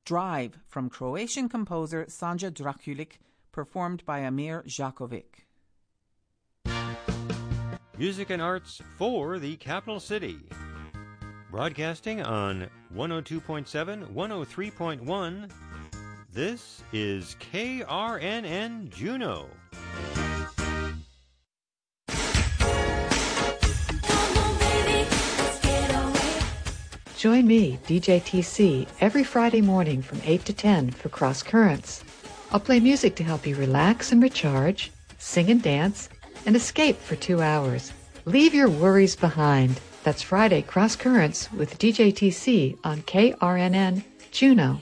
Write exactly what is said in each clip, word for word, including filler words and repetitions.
Drive from Croatian composer Sanja Drakulic, performed by Amir Jakovic. Music and arts for the capital city. Broadcasting on one oh two point seven, one oh three point one, this is K R N N Juneau. Join me, D J T C, every Friday morning from eight to ten for Cross Currents. I'll play music to help you relax and recharge, sing and dance, and escape for two hours. Leave your worries behind. That's Friday Cross Currents with D J T C on K R N N Juneau.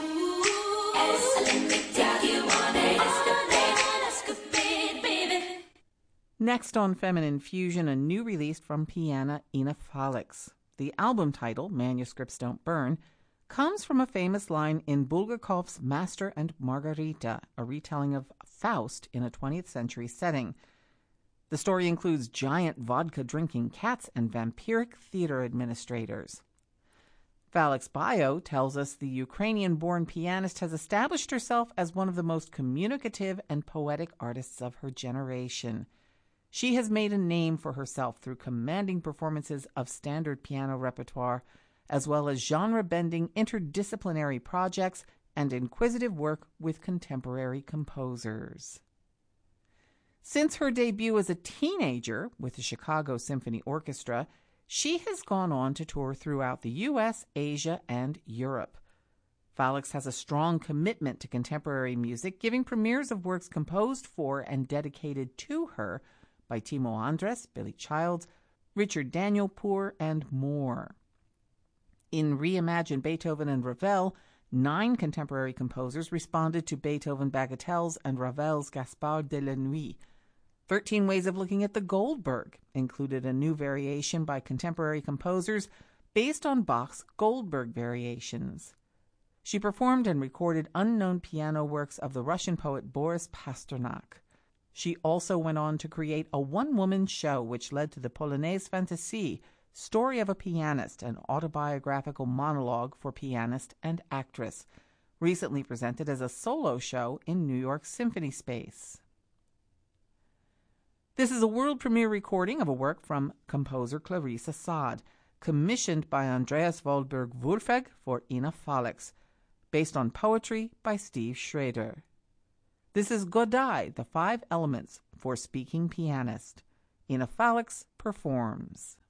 Next on Feminine Fusion, a new release from pianist Ina Falix. The album title, Manuscripts Don't Burn, comes from a famous line in Bulgakov's Master and Margarita, a retelling of Faust in a twentieth century setting. The story includes giant vodka-drinking cats and vampiric theater administrators. Falix's bio tells us the Ukrainian-born pianist has established herself as one of the most communicative and poetic artists of her generation. She has made a name for herself through commanding performances of standard piano repertoire, as well as genre-bending interdisciplinary projects and inquisitive work with contemporary composers. Since her debut as a teenager with the Chicago Symphony Orchestra, she has gone on to tour throughout the U S, Asia, and Europe. Falix has a strong commitment to contemporary music, giving premieres of works composed for and dedicated to her by Timo Andres, Billy Childs, Richard Danielpour, and more. In Reimagine Beethoven and Ravel, nine contemporary composers responded to Beethoven Bagatelles and Ravel's Gaspard de la Nuit. Thirteen Ways of Looking at the Goldberg included a new variation by contemporary composers based on Bach's Goldberg variations. She performed and recorded unknown piano works of the Russian poet Boris Pasternak. She also went on to create a one-woman show which led to the Polonaise Fantasie, Story of a Pianist, an autobiographical monologue for pianist and actress, recently presented as a solo show in New York Symphony Space. This is a world premiere recording of a work from composer Clarissa Saad, commissioned by Andreas Wahlberg-Wulfeg for Ina Falix, based on poetry by Steve Schrader. This is Godai, the Five Elements for Speaking Pianist. Ina Falix performs.